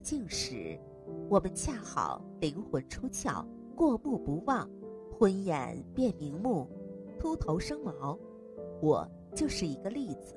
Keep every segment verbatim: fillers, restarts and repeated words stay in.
静时，我们恰好灵魂出窍，过目不忘，昏眼变明目，秃头生毛。我就是一个例子。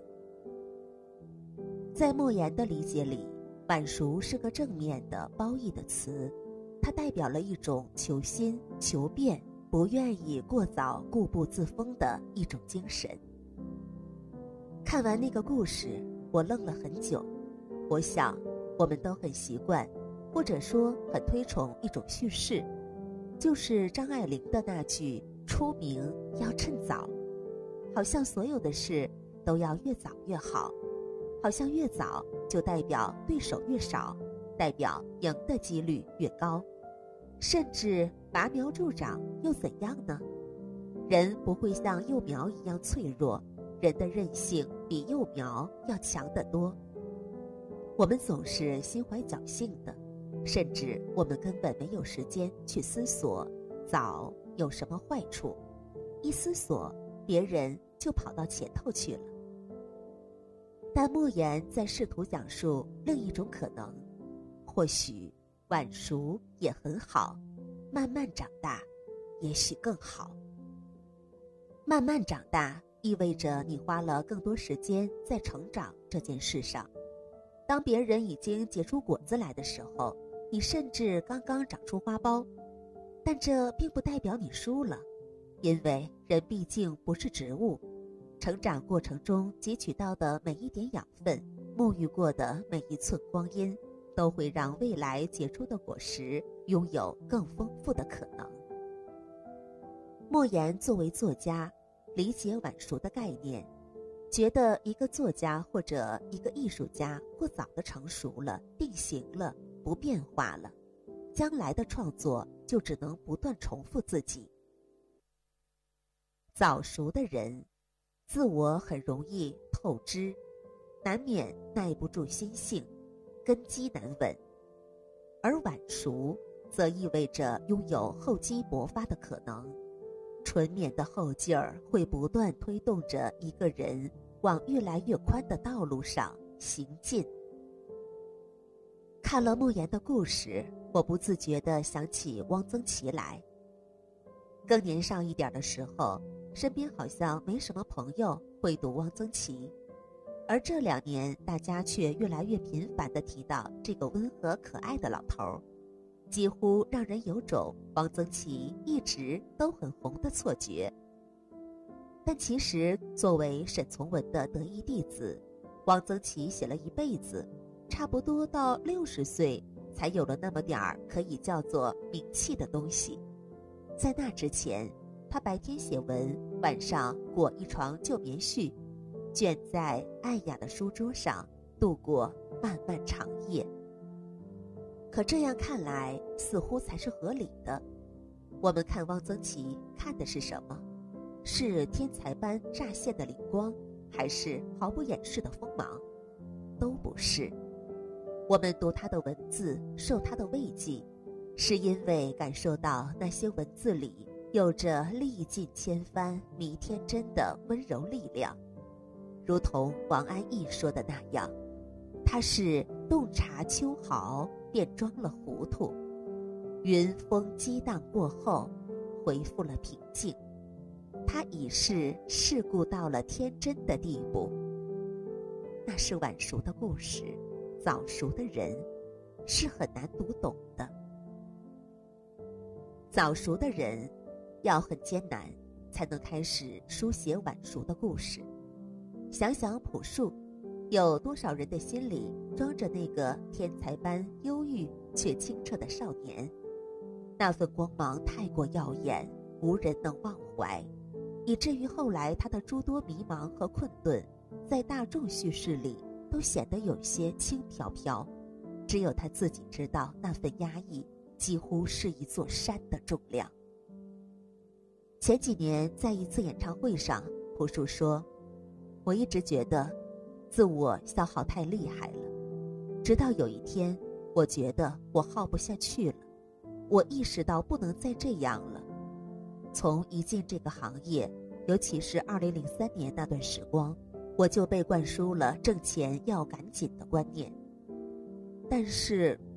在莫言的理解里，晚熟是个正面的褒义的词，它代表了一种求新求变，不愿意过早固步自封的一种精神。看完那个故事，我愣了很久。我想我们都很习惯，或者说很推崇一种叙事，就是张爱玲的那句出名要趁早，好像所有的事都要越早越好，好像越早就代表对手越少，代表赢的几率越高。甚至拔苗助长又怎样呢？人不会像幼苗一样脆弱，人的韧性比幼苗要强得多。我们总是心怀侥幸的，甚至我们根本没有时间去思索早有什么坏处，一思索别人就跑到前头去了。但莫言在试图讲述另一种可能，或许晚熟也很好，慢慢长大也许更好。慢慢长大意味着你花了更多时间在成长这件事上。当别人已经结出果子来的时候，你甚至刚刚长出花苞，但这并不代表你输了，因为人毕竟不是植物，成长过程中汲取到的每一点养分，沐浴过的每一寸光阴，都会让未来结出的果实拥有更丰富的可能。莫言作为作家，理解晚熟的概念，觉得一个作家或者一个艺术家过早的成熟了，定型了，不变化了，将来的创作就只能不断重复自己。早熟的人，自我很容易透支，难免耐不住心性，根基难稳。而晚熟则意味着拥有厚积薄发的可能，纯棉的后劲儿会不断推动着一个人往越来越宽的道路上行进。看了莫言的故事，我不自觉地想起汪曾祺来。更年少一点的时候，身边好像没什么朋友会读汪曾祺，而这两年大家却越来越频繁地提到这个温和可爱的老头，几乎让人有种汪曾祺一直都很红的错觉。但其实作为沈从文的得意弟子，汪曾祺写了一辈子，差不多到六十岁才有了那么点儿可以叫做名气的东西。在那之前，他白天写文，晚上裹一床旧棉絮，卷在暗雅的书桌上度过漫漫长夜。可这样看来似乎才是合理的。我们看汪曾祺看的是什么？是天才般乍现的灵光，还是毫不掩饰的锋芒？都不是。我们读他的文字，受他的慰藉，是因为感受到那些文字里有着历尽千帆弥天真的温柔力量。如同王安忆说的那样，他是洞察秋毫，便装了糊涂，云风激荡过后恢复了平静。他已是世故到了天真的地步。那是晚熟的故事，早熟的人是很难读懂的。早熟的人要很艰难才能开始书写晚熟的故事。想想朴树，有多少人的心里装着那个天才般忧郁却清澈的少年？那份光芒太过耀眼，无人能忘怀，以至于后来他的诸多迷茫和困顿，在大众叙事里都显得有些轻飘飘。只有他自己知道，那份压抑几乎是一座山的重量。前几年在一次演唱会上，朴树说，我一直觉得自我消耗太厉害了，直到有一天我觉得我耗不下去了，我意识到不能再这样了。从一进这个行业，尤其是二零零三年那段时光，我就被灌输了挣钱要赶紧的观念。但是